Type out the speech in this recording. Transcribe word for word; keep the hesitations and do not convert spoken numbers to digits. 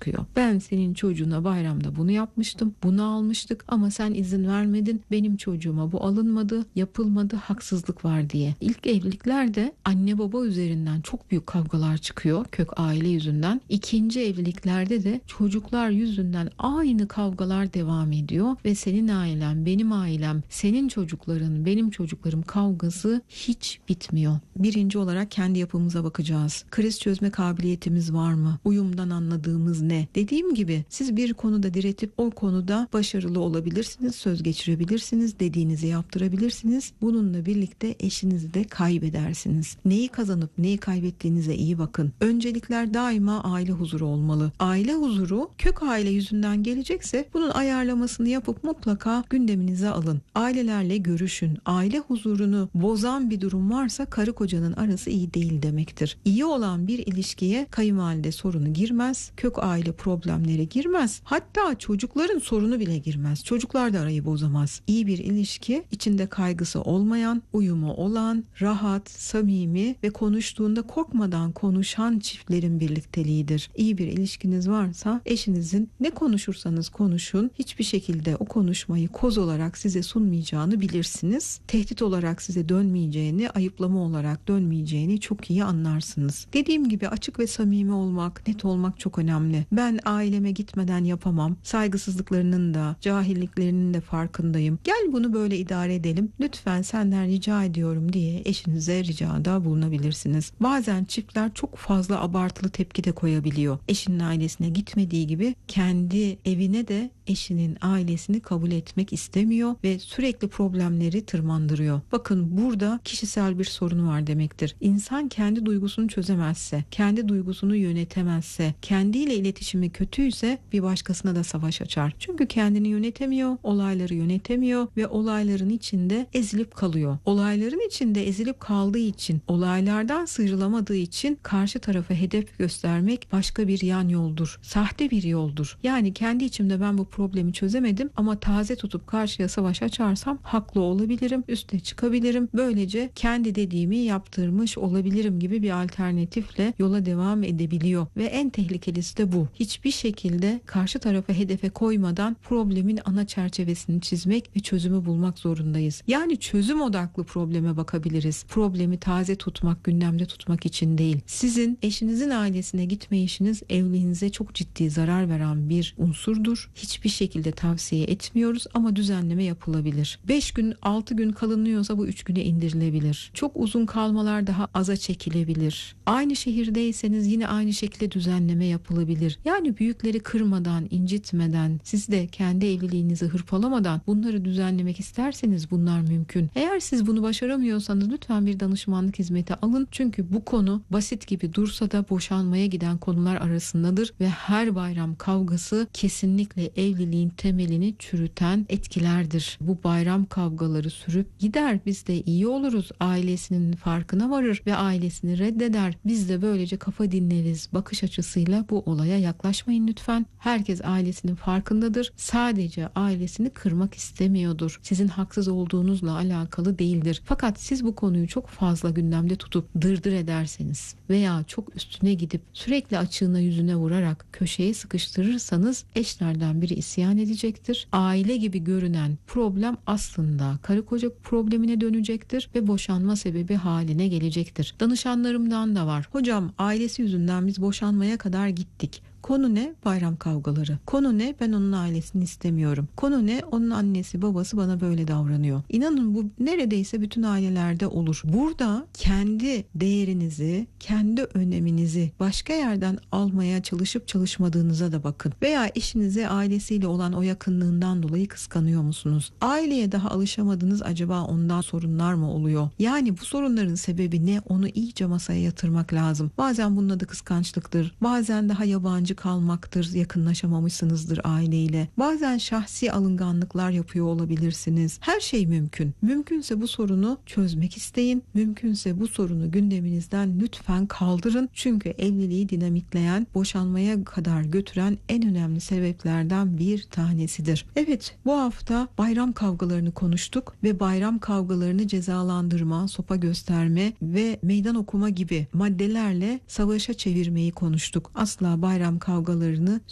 çıkıyor. Ben senin çocuğuna bayramda bunu yapmıştım, bunu almıştık ama sen izin vermedin. Benim çocuğuma bu alınmadı, yapılmadı, haksızlık var diye. İlk evliliklerde anne baba üzerinden çok büyük kavgalar çıkıyor, kök aile yüzünden. İkinci evliliklerde de çocuklar yüzünden aynı kavgalar devam ediyor ve senin ailen, benim ailem, senin çocukların, benim çocuklarım kavgası hiç bitmiyor. Birinci olarak kendi yapımıza bakacağız. Kriz çözme kabiliyetimiz var mı? Uyumdan anladığımız ne? Dediğim gibi siz bir konuda diretip o konuda başarılı olabilirsiniz, söz geçirebilirsiniz, dediğinizi yaptırabilirsiniz. Bununla birlikte eşinizi de kaybedersiniz. Neyi kazanıp neyi kaybettiğinize iyi bakın. Öncelikler daima aile huzuru olmalı. Aile huzuru kök aile yüzünden gelecekse bunun ayarlamasını yapıp mutlaka gündeminize alın. Ailelerle görüşün. Aile huzurunu bozan bir durum varsa karı kocanın arası iyi değil demektir. İyi olan bir ilişkiye kayınvalide sorunu girmez, kök aile problemleri girmez. Hatta çocukların sorunu bile girmez. Çocuklar da arayı bozamaz. İyi bir ilişki içinde kaygısı olmayan, uyumu olan, rahat, samimi ve konuştuğunda korkmadan konuşan çiftlerin birlikteliğidir. İyi bir ilişkiniz varsa eşinizin ne konuşursanız konuşun, hiçbir şekilde o konuşmayı koz olarak size sunmayacağını bilirsiniz. Tehdit olarak size dönmeyeceğini, ayıplama olarak dönmeyeceğini çok iyi anlarsınız. Dediğim gibi açık ve samimi olmak, net olmak çok önemli. Ben aileme gitmeden yapamam. Saygısızlıklarının da, cahilliklerinin de farkındayım. Gel bunu böyle idare edelim. Lütfen senden rica ediyorum diye eşinize ricada bulunabilirsiniz. Bazen çiftler çok fazla abartılı tepki de koyabiliyor. Eşinin ailesine gitmediği gibi kendi evine de eşinin ailesini kabul etmek istemiyor ve sürekli problemleri tırmandırıyor. Bakın burada kişisel bir sorun var demektir. İnsan kendi duygusunu çözemezse, kendi duygusunu yönetemezse, kendiyle iletişimi kötüyse bir başkasına da savaş açar. Çünkü kendini yönetemiyor, olayları yönetemiyor ve olayların içinde ezilip kalıyor. Olayların içinde ezilip kaldığı için, olaylardan sıyrılamadığı için karşı tarafa hedef göstermek başka bir yan yoldur. Sahte bir yoldur. Yani kendi içimde ben bu problemi çözemedim ama taze tutup karşıya savaş açarsam haklı olabilirim, üste çıkabilirim. Böylece kendi dediğimi yaptırmış olabilirim gibi bir alternatifle yola devam edebiliyor ve en tehlikelisi de bu. Hiçbir şekilde karşı tarafa hedefe koymadan problemin ana çerçevesini çizmek ve çözümü bulmak zorundayız. Yani çözüm odaklı probleme bakabiliriz. Problemi taze tutmak, gündemde tutmak için değil. Sizin eşinizin ailesine gitmeyişiniz evliliğinize çok ciddi zarar veren bir unsurdur. Hiçbir şekilde tavsiye etmiyoruz ama düzenleme yapılabilir. beş gün, altı gün kalınıyorsa bu üç güne indirilebilir. Çok uzun kalmalar daha aza çekilebilir. Aynı şehirdeyseniz yine aynı şekilde düzenleme yapılabilir. Yani büyükleri kırmadan, incitmeden, siz de kendi evliliğinizi hırpalamadan bunları düzenlemek isterseniz bunlar mümkün. Eğer siz bunu başaramıyorsanız lütfen bir danışmanlık hizmeti alın. Çünkü bu konu basit gibi dursa da boşanmaya giden konular arasındadır ve her bayram kavgası kesinlikle evliliğin temelini çürüten etkilerdir. Bu bayram kavgaları sürüp gider. Biz de iyi oluruz. Ailesinin farkına varır ve ailesini reddeder. Biz de böylece kafa dinleriz. Bakış açısıyla bu olaya yaklaşmayın lütfen. Herkes ailesinin farkındadır. Sadece ailesini kırmak istemiyordur. Sizin haksız olduğunuzla alakalı değildir. Fakat siz bu konuyu çok fazla gündemde tutup dırdır ederseniz veya çok üstüne gidip sürekli açığına yüzüne vurarak köşeye sıkıştırırsanız eşlerden biri isyan edecektir. Aile gibi görünen problem aslında karı koca problemine dönecektir ve boşanma sebebi haline gelecektir. Danışanlarımdan da var. Hocam ailesi yüzünden biz boşanmaya kadar gittik. Konu ne? Bayram kavgaları. Konu ne? Ben onun ailesini istemiyorum. Konu ne? Onun annesi babası bana böyle davranıyor. İnanın bu neredeyse bütün ailelerde olur. Burada kendi değerinizi, kendi öneminizi başka yerden almaya çalışıp çalışmadığınıza da bakın. Veya eşinize ailesiyle olan o yakınlığından dolayı kıskanıyor musunuz? Aileye daha alışamadınız, acaba ondan sorunlar mı oluyor? Yani bu sorunların sebebi ne? Onu iyice masaya yatırmak lazım. Bazen bunun adı kıskançlıktır. Bazen daha yabancı kalmaktır, yakınlaşamamışsınızdır aileyle. Bazen şahsi alınganlıklar yapıyor olabilirsiniz. Her şey mümkün. Mümkünse bu sorunu çözmek isteyin. Mümkünse bu sorunu gündeminizden lütfen kaldırın. Çünkü evliliği dinamitleyen, boşanmaya kadar götüren en önemli sebeplerden bir tanesidir. Evet, bu hafta bayram kavgalarını konuştuk ve bayram kavgalarını cezalandırma, sopa gösterme ve meydan okuma gibi maddelerle savaşa çevirmeyi konuştuk. Asla bayram kavgalarını